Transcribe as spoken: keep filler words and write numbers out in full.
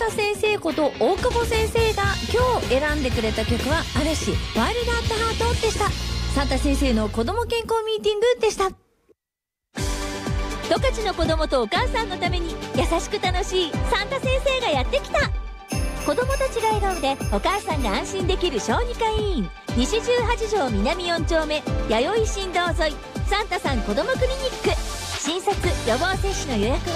タ先生こと大久保先生が今日選んでくれた曲は嵐ワイルドアットハートでした。サンタ先生の子ども健康ミーティングでした。十勝の子供とお母さんのために優しく楽しいサンタ先生がやってきた。子供たちが笑顔でお母さんが安心できる小児科医院、西じゅうはち条南よん丁目弥生新道沿いサンタさん子どもクリニック。診察予防接種の予約は